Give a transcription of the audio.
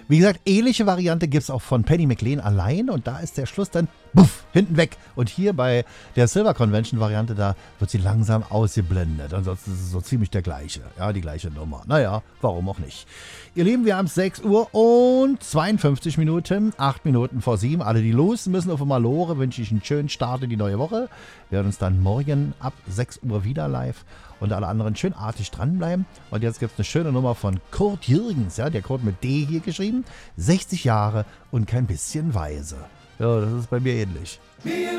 Wie gesagt, ähnliche Variante gibt es auch von Penny McLean allein und da ist der Schluss dann buff, hinten weg. Und hier bei der Silver Convention Variante, da wird sie langsam ausgeblendet. Ansonsten ist es so ziemlich der gleiche, ja, die gleiche Nummer. Naja, warum auch nicht. Ihr Lieben, wir haben 6 Uhr und 52 Minuten, 8 Minuten vor 7. Alle, die los müssen auf Malore, wünsche ich einen schönen Start in die neue Woche. Wir hören uns dann morgen ab 6 Uhr wieder live. Und alle anderen schön artig dranbleiben. Und jetzt gibt es eine schöne Nummer von Kurt Jürgens. Ja, der Kurt mit D hier geschrieben. 60 Jahre und kein bisschen weise. Ja, das ist bei mir ähnlich.